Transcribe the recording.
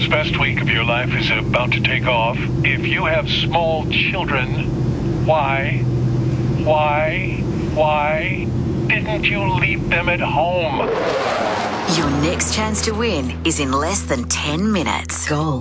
This best week of your life is about to take off. If you have small children, why didn't you leave them at home? Your next chance to win is in less than 10 minutes. Gold.